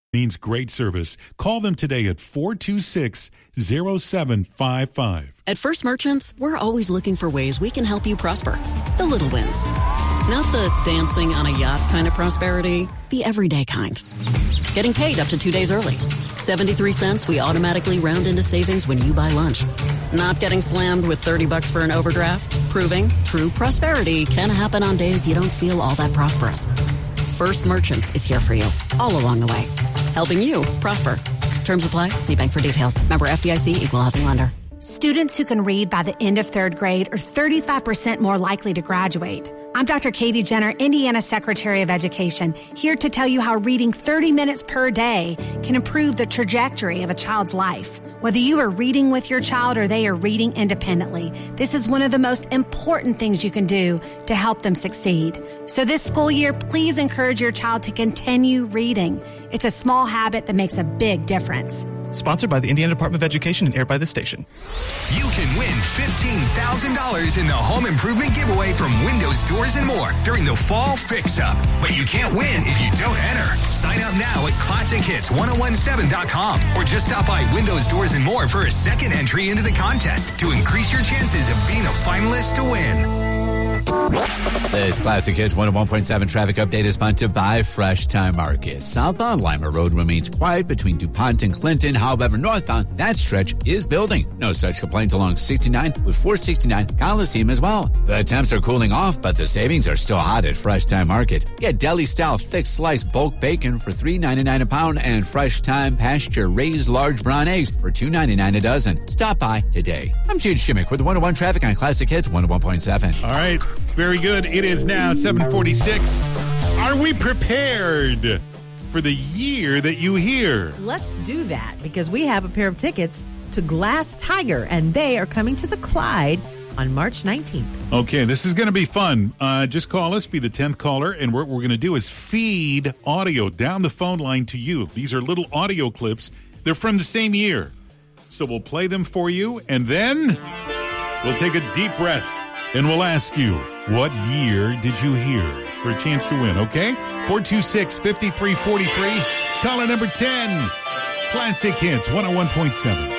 means great service. Call them today at 426-0755. At First Merchants, we're always looking for ways we can help you prosper. The little wins. Not the dancing on a yacht kind of prosperity, the everyday kind. Getting paid up to 2 days early. 73 cents we automatically round into savings when you buy lunch. Not getting slammed with $30 for an overdraft. Proving true prosperity can happen on days you don't feel all that prosperous. First Merchants is here for you, all along the way. Helping you prosper. Terms apply. See bank for details. Member FDIC, Equal Housing Lender. Students who can read by the end of third grade are 35% more likely to graduate. I'm Dr. Katie Jenner, Indiana Secretary of Education, here to tell you how reading 30 minutes per day can improve the trajectory of a child's life. Whether you are reading with your child or they are reading independently, this is one of the most important things you can do to help them succeed. So this school year, please encourage your child to continue reading. It's a small habit that makes a big difference. Sponsored by the Indiana Department of Education and aired by this station. You can win $15,000 in the home improvement giveaway from Windows Doors and More during the Fall Fix-Up. But you can't win if you don't enter. Sign up now at ClassicHits1017.com or just stop by Windows Doors and More for a second entry into the contest to increase your chances of being a finalist to win. This Classic Hits 101.7 traffic update is sponsored by Fresh Time Market. Southbound Lima Road remains quiet between DuPont and Clinton. However, northbound, that stretch is building. No such complaints along 69 with 469 Coliseum as well. The temps are cooling off, but the savings are still hot at Fresh Time Market. Get deli-style thick sliced bulk bacon for $3.99 a pound and Fresh Time pasture-raised large brown eggs for $2.99 a dozen. Stop by today. I'm Jude Shimmick with the 101 traffic on Classic Hits 101.7. All right. Very good. It is now 7:46. Are we prepared for the year that you hear? Let's do that because we have a pair of tickets to Glass Tiger, and they are coming to the Clyde on March 19th. Okay, this is going to be fun. Just call us, be the 10th caller, and what we're going to do is feed audio down the phone line to you. These are little audio clips. They're from the same year. So we'll play them for you, and then we'll take a deep breath, and we'll ask you, what year did you hear? For a chance to win, okay? 426-5343. Caller number 10. Classic Hits 101.7.